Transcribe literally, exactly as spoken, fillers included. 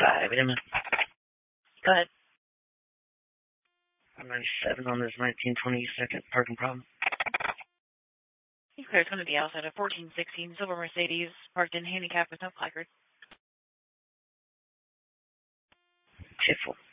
five, Emma. Go ahead. I'm ninety-seven on this nineteen twenty-second parking problem. You clear, it's going to be outside of fourteen sixteen silver Mercedes, parked in handicap with no placard. Tiffle.